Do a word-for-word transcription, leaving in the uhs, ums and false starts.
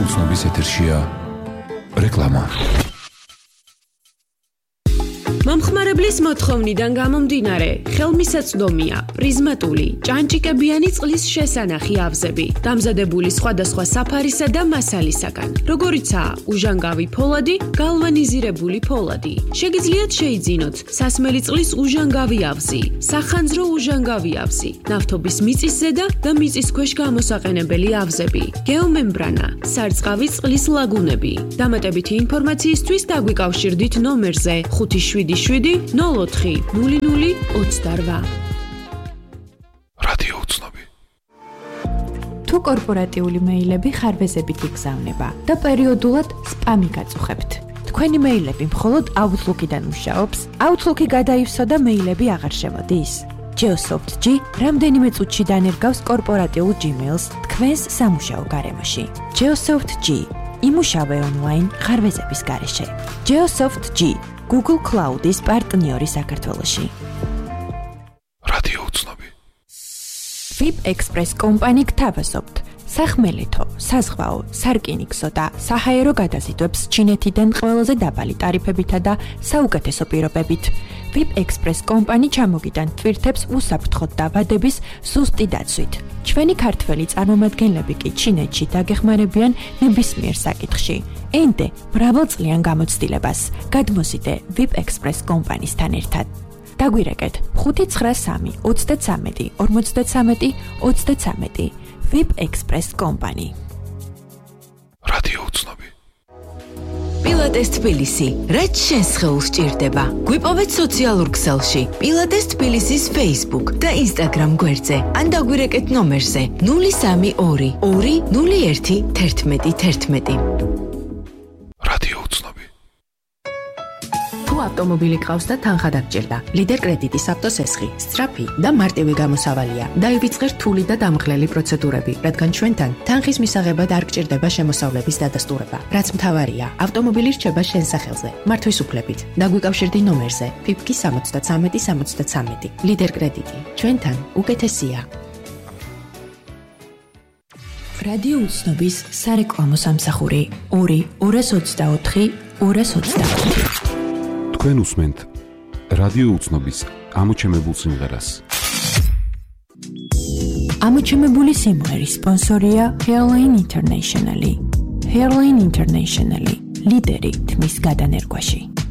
უცნობის ეთერშია რეკლამა. მომხმარებლის მოთხოვნიდან გამომდინარე, ხელმისაწვდომია პრიზმატული, ჭანჭიკებიანი წყლის შესანახი ავზები, დამზადებული სხვადასხვა საფარისა და მასალისაგან, როგორიცაა უჟანგავი ფოლადი, გალვანიზირებული ფოლადი. შეგიძლიათ შეიძინოთ სასმელი წყლის უჟანგავი ავზი, სახანძრო უჟანგავი ავზი, ნავთობის მიწისზედა და მიწის ქვეშ გამოსაყენებელი ავზები, გეომემბრანა, სარწყავი წყლის ლაგუნები. დამატებითი ინფორმაციისთვის დაგვიკავშირდით ნომერზე ხუთი შვიდი შვიდი ნულ ოთხი ნული ნული ოცდარვა. რადიო უცნობი. თუ კორპორატიული მეილები ხარვეზებით იგზავნება და პერიოდულად სპამი გაწუხებთ. თქვენი მეილები მხოლოდ Outlook-იდან მუშაობს, Outlook-ი გადაივსო და მეილები აღარ შემოდის. Geosoft G რამდენიმე წუთში დანერგავს კორპორატიულ Gmail-ს თქვენს სამუშაო გარემოში. Geosoft G იმუშავე ონლაინ ხარვეზების გარეშე. Geosoft G Google Cloud-ის პარტნიორი საქართველოში. რადიო უცნობი. VIP Express კომპანი გთავაზობთ სახმელეთო, საზღვაო, სარკინიგზო და საჰაერო გადაზიდვებს ჩინეთიდან ყველაზე დაბალი ტარიფებითა და საუკეთესო პირობებით. VIP Express კომპანი ჩამოგიტანთ ტვირთებს უსაფრთხოდ დაბადების ზუსტი დაცვით. ჩვენი ქართველი წარმომადგენლები კი ჩინეთში დაგეხმარებიან ნებისმიერ საკითხში. ენდე მრავალწლიან გამოცდილებას. გადმოსიდე VIP Express კომპანისთან ერთად. დაგვირეკეთ ხუთი ცხრა სამი ოცდათრამეტი ორმოცდათრამეტი ოცდათრამეტი VIP Express კომპანი. რადიო უცნობი. პილატეს თბილისი, რაც შენს სხეულს ჭირდება. გვიპოვეთ სოციალურ ქსელში პილატეს თბილისის Facebook და Instagram გვერდზე, ან დაგვირეკეთ ნომერზე ნული სამი ორი ორი ნული ერთი თერთმეტი თერთმეტი. რადიო უცნობი. თუ ავტომობილი ყავს და თანხა დაგჭირდა, ლიდერ კრედიტის ავტოსესხი, სწრაფი და მარტივი გამოსავალია. დაივიწყე რთული და დამღლელი პროცედურები, რადგან ჩვენთან თანხის მისაღებად არ გჭირდება შემოსავლების დადასტურება. რაც მთავარია, ავტომობილი რჩება შენ სახელზე, მართვის უფლებით. დაგვიკავშირდი ნომერზე ფიფკი სამოცდათრამეტი სამოცდათრამეტი. ლიდერ კრედიტი, ჩვენთან უკეთესია. რადიო უცნობის სარეკლამო სამსახური ორი ორას ოცდაოთხი ორას ოცდაოთხი. თქვენ უსმენთ რადიო უცნობის ამოჩემებულ სიმღერას. ამოჩემებული სიმღერის სპონსორია Hairline International. Hairline International ლიდერი თმის გადანერგვაში.